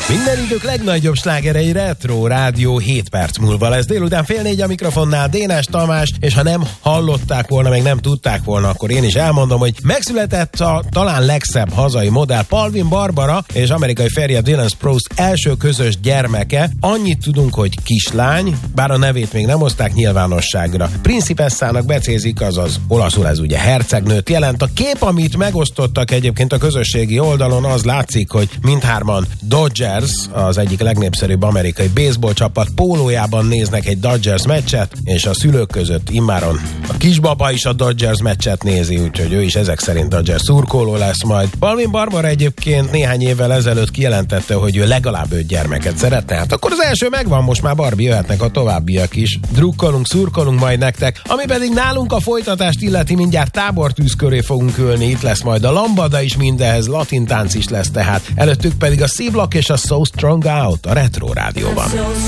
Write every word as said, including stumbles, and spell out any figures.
Minden idők legnagyobb slágerei Retro Rádió hét perc múlva lesz. Délután fél négy a mikrofonnál Dénes Tamás, és ha nem hallották volna, meg nem tudták volna, akkor én is elmondom, hogy megszületett a talán legszebb hazai modell Palvin Barbara és amerikai férje Dylan Sprouse első közös gyermeke. Annyit tudunk, hogy kislány, bár a nevét még nem hozták nyilvánosságra. Principessának becézik, azaz olaszul ez ugye hercegnőt jelent. A kép, amit megosztottak egyébként a közösségi oldalon, az látszik, hogy mindhárman Dodgers, az egyik legnépszerűbb amerikai baseball csapat pólójában néznek egy Dodgers meccset, és a szülők között immáron a kisbaba is a Dodgers meccset nézi, úgyhogy ő is ezek szerint Dodgers szurkoló lesz majd. Palvin Barbara egyébként néhány évvel ezelőtt kijelentette, hogy ő legalább öt gyermeket szeretne. Hát akkor az első megvan, most már Barbie, jöhetnek a továbbiak is. Drukkolunk, szurkolunk majd nektek, ami pedig nálunk a folytatást illeti, mindjárt tábortűz köré fogunk ülni, itt lesz majd a lambada is mindehez, latin tánc is lesz tehát, előttük pedig a C-Block és a So Strong Out a Retro Rádióban.